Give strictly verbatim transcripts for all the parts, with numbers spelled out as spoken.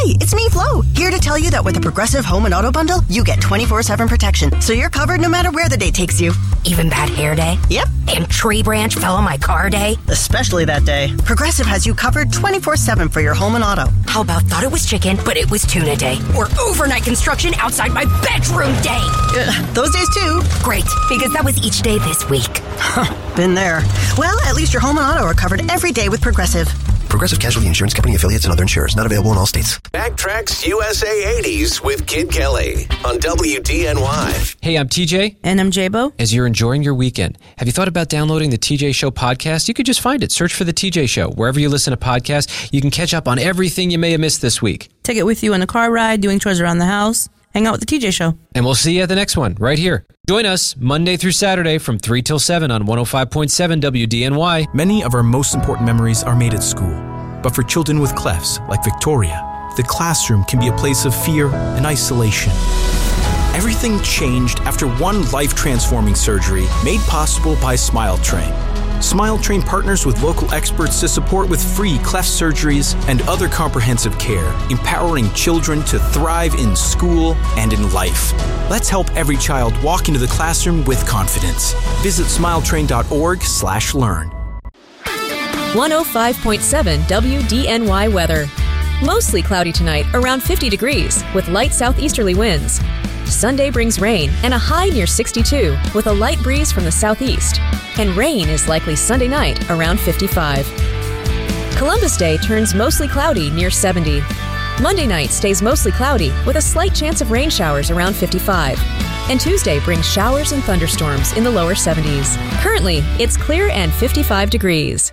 Hey, it's me, Flo, here to tell you that with the Progressive Home and Auto Bundle, you get twenty-four seven protection, so you're covered no matter where the day takes you. Even bad hair day? Yep. And tree branch fell on my car day? Especially that day. Progressive has you covered twenty-four seven for your home and auto. How about thought it was chicken, but it was tuna day? Or overnight construction outside my bedroom day? Uh, those days too. Great, because that was each day this week. Been there. Well, at least your home and auto are covered every day with Progressive. Progressive Casualty Insurance Company affiliates and other insurers. Not available in all states. Backtracks U S A eighties with Kid Kelly on W D N Y. Hey, I'm T J. And I'm J-Bo. As you're enjoying your weekend, have you thought about downloading the T J Show podcast? You could just find it. Search for the T J Show. Wherever you listen to podcasts, you can catch up on everything you may have missed this week. Take it with you on a car ride, doing chores around the house. Hang out with the T J Show. And we'll see you at the next one, right here. Join us Monday through Saturday from three till seven on one oh five point seven W D N Y. Many of our most important memories are made at school. But for children with clefts, like Victoria, the classroom can be a place of fear and isolation. Everything changed after one life-transforming surgery made possible by SmileTrain. SmileTrain partners with local experts to support with free cleft surgeries and other comprehensive care, empowering children to thrive in school and in life. Let's help every child walk into the classroom with confidence. Visit smiletrain.org slash learn. one oh five point seven W D N Y weather. Mostly cloudy tonight, around fifty degrees, with light southeasterly winds. Sunday brings rain and a high near sixty-two, with a light breeze from the southeast. And rain is likely Sunday night, around fifty-five. Columbus Day turns mostly cloudy near seventy. Monday night stays mostly cloudy, with a slight chance of rain showers around fifty-five. And Tuesday brings showers and thunderstorms in the lower seventies. Currently, it's clear and fifty-five degrees.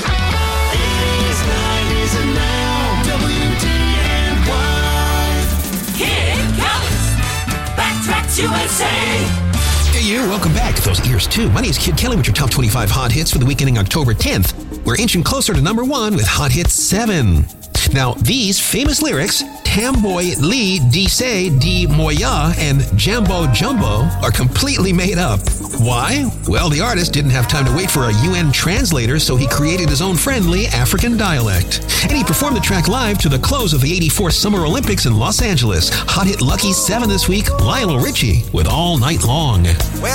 U S A. Hey you, welcome back to those ears too. My name is Kid Kelly with your top twenty-five hot hits for the week ending October tenth. We're inching closer to number one with Hot Hit seven. Now, these famous lyrics, Tamboy Lee Dise Di Moya and Jambo Jumbo, are completely made up. Why? Well, the artist didn't have time to wait for a U N translator, so he created his own friendly African dialect. And he performed the track live to the close of the eighty-four Summer Olympics in Los Angeles. Hot Hit Lucky seven this week, Lionel Richie with All Night Long.